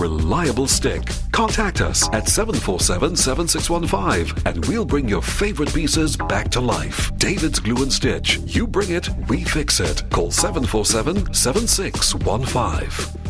reliable stick. Contact us at 747-7615 and we'll bring your favorite pieces back to life. David's Glue and Stitch. You bring it, we fix it. Call 747-7615.